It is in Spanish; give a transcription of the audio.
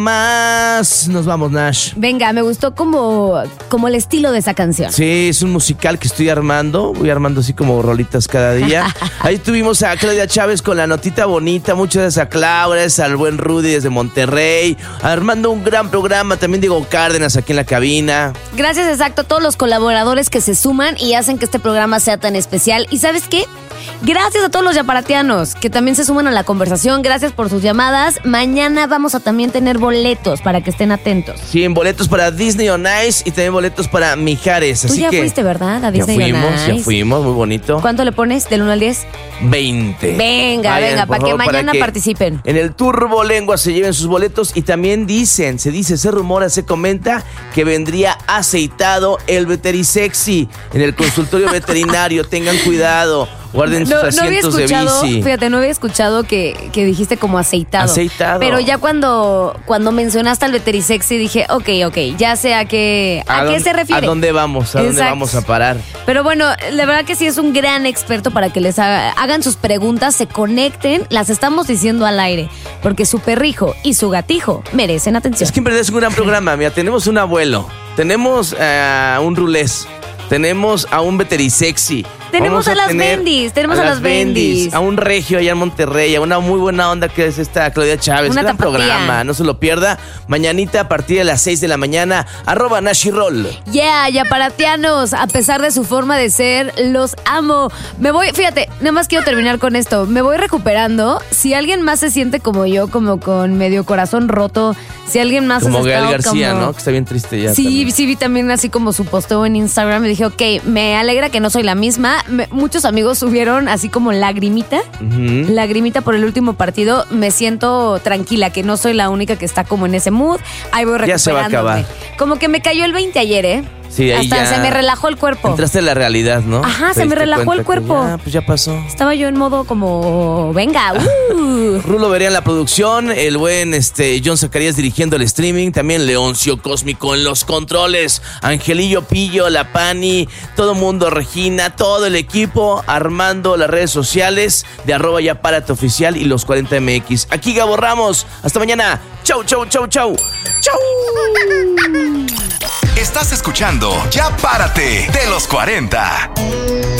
Más nos vamos, Nash. Venga, me gustó como el estilo de esa canción. Sí, es un musical que estoy armando. Voy armando así como rolitas cada día. Ahí tuvimos a Claudia Chávez con la notita bonita. Muchas gracias a Claudia, al buen Rudy desde Monterrey. Armando un gran programa. También Diego Cárdenas aquí en la cabina. Gracias, exacto, a todos los colaboradores que se suman y hacen que este programa sea tan especial. ¿Y sabes qué? Gracias a todos los yaparatianos que también se suman a la conversación. Gracias por sus llamadas. Mañana vamos a también tener boletos para que estén atentos. Sí, boletos para Disney on Ice y también boletos para Mijares. Tú Así ya que fuiste, ¿verdad? A Disney ya fuimos, muy bonito. ¿Cuánto le pones del 1 al 10? 20. Venga, para que mañana participen. En el Turbo Lengua se lleven sus boletos y también se rumora, se comenta que vendría aceitado el Veterisexy en el consultorio veterinario. Tengan cuidado. Guarden sus asientos de bici. Fíjate, no había escuchado que dijiste como aceitado. Aceitado. Pero ya cuando mencionaste al Veterisexy dije, ok, ya sé a qué se refiere. ¿A dónde vamos? ¿A dónde vamos a parar? Pero bueno, la verdad que sí es un gran experto para que les hagan sus preguntas, se conecten, las estamos diciendo al aire, porque su perrijo y su gatijo merecen atención. Es que en verdad es un gran programa. Mira, tenemos un abuelo, tenemos a un rulés, tenemos a un Veterisexy. Tenemos a las Bendis. A un regio allá en Monterrey, a una muy buena onda que es esta Claudia Chávez. Una gran programa, no se lo pierda. Mañanita a partir de las 6 de la mañana, @Nashirol. Yeah, yaparatianos, a pesar de su forma de ser, los amo. Me voy, fíjate, nada más quiero terminar con esto. Me voy recuperando. Si alguien más se siente como yo, como con medio corazón roto, si alguien más como Gael García, ¿no? Que está bien triste ya. Sí, vi también así como su posteo en Instagram. Me dije, ok, me alegra que no soy la misma. Muchos amigos subieron así como lagrimita por el último partido. Me siento tranquila, que no soy la única que está como en ese mood. Ahí voy recuperándome. Ya se va a acabar. Como que me cayó el 20 ayer, ¿eh? Sí, ahí hasta ya se me relajó el cuerpo. Entraste en la realidad, ¿no? Ajá, se me relajó el cuerpo. Pues ya pasó. Estaba yo en modo como, venga, Rulo Berea en la producción, el buen John Zacarías dirigiendo el streaming, también Leoncio Cósmico en los controles, Angelillo Pillo, La Pani, todo mundo, Regina, todo el equipo armando las redes sociales de @yaparate_oficial y los 40MX. Aquí Gabo Ramos, hasta mañana. Chau. Estás escuchando Ya Párate de los 40.